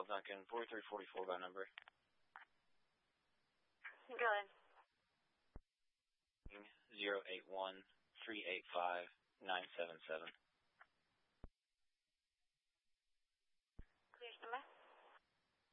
Hotel Duncan, 4344 by number. Go ahead. 081-385-977.